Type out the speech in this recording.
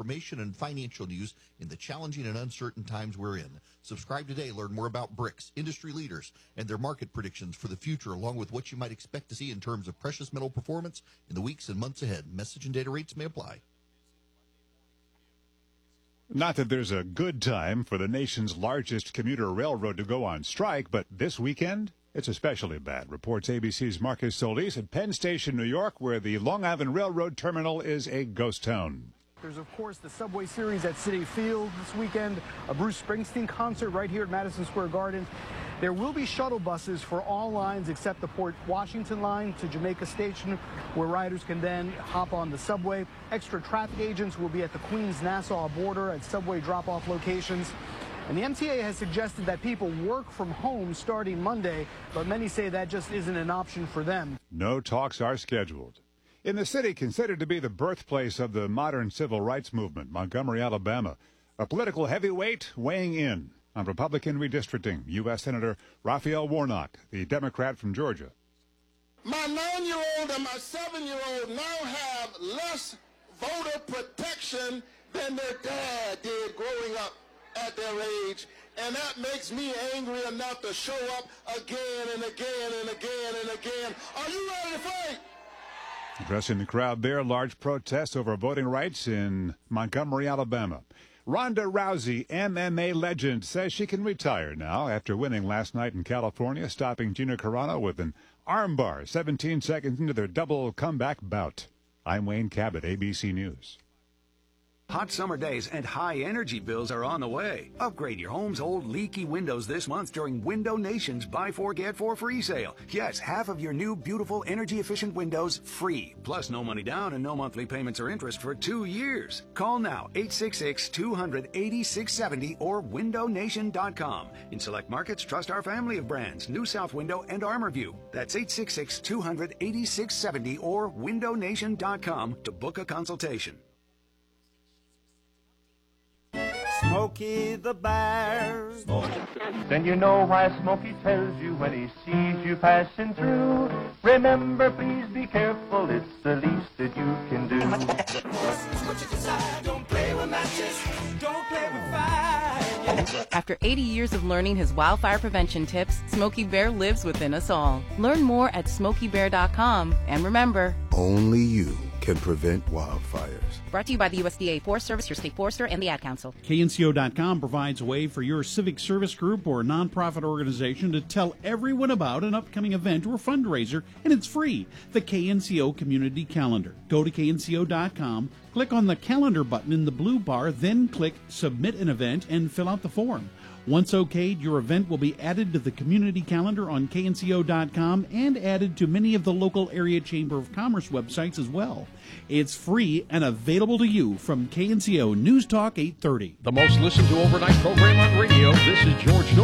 information and financial news in the challenging and uncertain times we're in. Subscribe today. Learn more about BRICS, industry leaders, and their market predictions for the future, along with what you might expect to see in terms of precious metal performance in the weeks and months ahead. Message and data rates may apply. Not that there's a good time for the nation's largest commuter railroad to go on strike, but this weekend, it's especially bad, reports ABC's Marcus Solis at Penn Station, New York, where the Long Island Railroad terminal is a ghost town. There's, of course, the Subway Series at Citi Field this weekend, a Bruce Springsteen concert right here at Madison Square Garden. There will be shuttle buses for all lines except the Port Washington line to Jamaica Station, where riders can then hop on the subway. Extra traffic agents will be at the Queens-Nassau border at subway drop-off locations. And the MTA has suggested that people work from home starting Monday, but many say that just isn't an option for them. No talks are scheduled. In the city considered to be the birthplace of the modern civil rights movement, Montgomery, Alabama, a political heavyweight weighing in on Republican redistricting, U.S. Senator Raphael Warnock, the Democrat from Georgia. My 9-year-old and my 7-year-old now have less voter protection than their dad did growing up at their age, and that makes me angry enough to show up again and again and again and again. Are you ready to fight? Addressing the crowd there, large protests over voting rights in Montgomery, Alabama. Ronda Rousey, MMA legend, says she can retire now after winning last night in California, stopping Gina Carano with an armbar 17 seconds into their double comeback bout. I'm Wayne Cabot, ABC News. Hot summer days and high energy bills are on the way. Upgrade your home's old leaky windows this month during Window Nation's Buy 4 Get 4 free sale. Yes, half of your new beautiful energy efficient windows free. Plus no money down and no monthly payments or interest for 2 years. Call now 866-200-8670 or windownation.com. In select markets, trust our family of brands, New South Window and ArmorView. That's 866-200-8670 or windownation.com to book a consultation. Smokey the Bear. Then you know why Smokey tells you when he sees you passing through. Remember, please be careful, it's the least that you can do. Don't play with matches, don't play with fire. After 80 years of learning his wildfire prevention tips, Smokey Bear lives within us all. Learn more at SmokeyBear.com. And remember, only you can prevent wildfires. Brought to you by the USDA Forest Service, your state forester, and the Ad Council. KNCO.com provides a way for your civic service group or nonprofit organization to tell everyone about an upcoming event or fundraiser, and it's free. The KNCO Community Calendar. Go to KNCO.com, click on the calendar button in the blue bar, then click Submit an Event and fill out the form. Once okayed, your event will be added to the community calendar on KNCO.com and added to many of the local area Chamber of Commerce websites as well. It's free and available to you from KNCO News Talk 830. The most listened to overnight program on radio. This is George Norton.